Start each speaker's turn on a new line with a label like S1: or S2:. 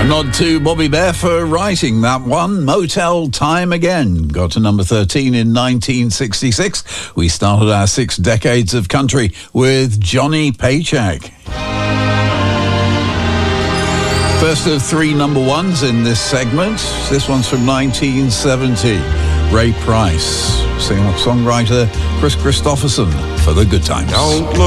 S1: nod to Bobby Bear for writing that one. Motel Time Again got to number 13 in 1966. We started our 6 decades of country with Johnny Paycheck. First of 3 number ones in this segment. This one's from 1970. Ray Price, singer-songwriter Chris Christopherson for The Good Times.
S2: Don't look